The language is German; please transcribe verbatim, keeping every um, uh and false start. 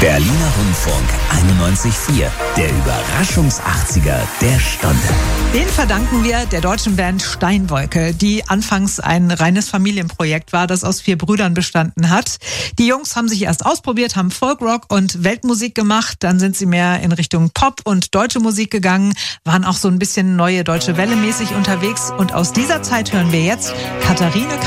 Berliner Rundfunk einundneunzig Komma vier. Der Überraschungs-achtziger der Stunde. Den verdanken wir der deutschen Band Steinwolke, die anfangs ein reines Familienprojekt war, das aus vier Brüdern bestanden hat. Die Jungs haben sich erst ausprobiert, haben Folkrock und Weltmusik gemacht, dann sind sie mehr in Richtung Pop und deutsche Musik gegangen, waren auch so ein bisschen neue Deutsche Welle mäßig unterwegs und aus dieser Zeit hören wir jetzt Katharine